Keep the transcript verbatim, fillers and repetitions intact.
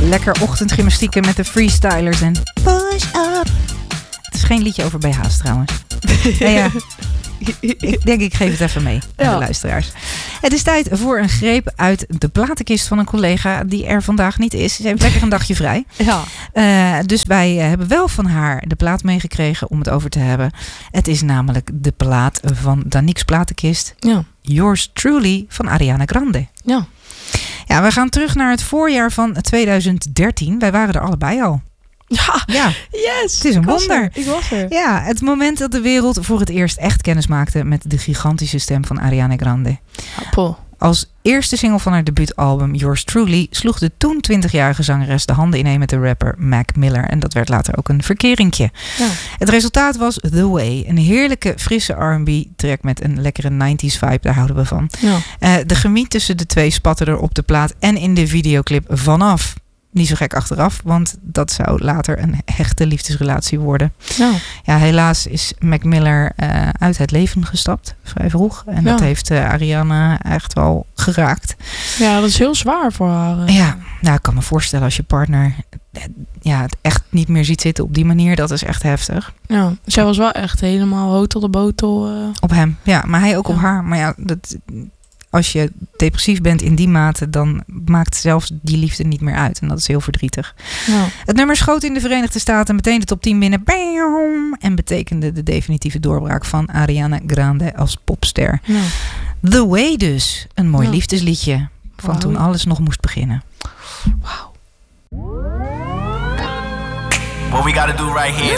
Lekker ochtendgymnastieken met de freestylers en push up. Het is geen liedje over B H's trouwens. Ja, ja. Ik denk ik geef het even mee aan ja. de luisteraars. Het is tijd voor een greep uit de platenkist van een collega die er vandaag niet is. Ze heeft lekker een dagje vrij. Ja. Uh, dus wij uh, hebben wel van haar de plaat meegekregen om het over te hebben. Het is namelijk de plaat van Danique's platenkist. Ja. Yours Truly van Ariana Grande. Ja. Ja, we gaan terug naar het voorjaar van tweeduizend dertien. Wij waren er allebei al. Ja, ja, yes. Het is een ik wonder. Was ik was er. Ja, het moment dat de wereld voor het eerst echt kennis maakte met de gigantische stem van Ariana Grande. Appel. Als eerste single van haar debuutalbum Yours Truly sloeg de toen twintigjarige zangeres de handen ineen met de rapper Mac Miller. En dat werd later ook een verkeringje. Ja. Het resultaat was The Way. Een heerlijke, frisse R en B track met een lekkere nineties vibe. Daar houden we van. Ja. Uh, de chemie tussen de twee spatte er op de plaat en in de videoclip vanaf. Niet zo gek achteraf, want dat zou later een hechte liefdesrelatie worden. Ja, ja helaas is Mac Miller uh, uit het leven gestapt, vrij vroeg. En ja. dat heeft uh, Ariana echt wel geraakt. Ja, dat is heel zwaar voor haar. Uh. Ja, nou, ik kan me voorstellen als je partner ja, het echt niet meer ziet zitten op die manier. Dat is echt heftig. Ja, zij was wel echt helemaal hoog tot de botel. Uh. Op hem, ja, maar hij ook ja. op haar. Maar ja, dat... Als je depressief bent in die mate, dan maakt zelfs die liefde niet meer uit. En dat is heel verdrietig. Ja. Het nummer schoot in de Verenigde Staten meteen de top tien binnen. Bam! En betekende de definitieve doorbraak van Ariana Grande als popster. Ja. The Way dus. Een mooi ja. liefdesliedje van wow. toen alles nog moest beginnen. Wauw. What we gotta do right here